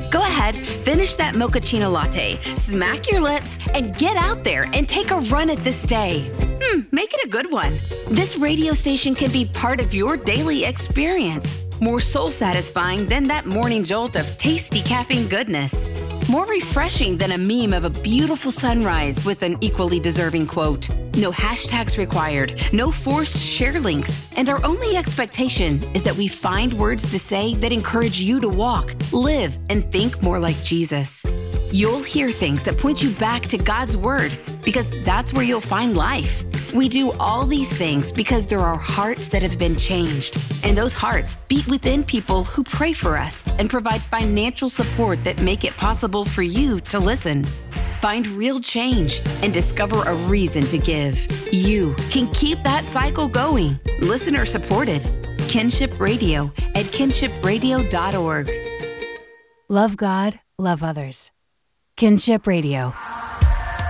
Go ahead, finish that mochaccino latte, smack your lips, and get out there and take a run at this day. Make it a good one. This radio station can be part of your daily experience. More soul-satisfying than that morning jolt of tasty caffeine goodness. More refreshing than a meme of a beautiful sunrise with an equally deserving quote. No hashtags required, no forced share links, and our only expectation is that we find words to say that encourage you to walk, live, and think more like Jesus. You'll hear things that point you back to God's Word because that's where you'll find life. We do all these things because there are hearts that have been changed, and those hearts beat within people who pray for us and provide financial support that make it possible for you to listen. Find real change and discover a reason to give. You can keep that cycle going. Listener supported. Kinship Radio at kinshipradio.org. Love God, love others. Kinship Radio.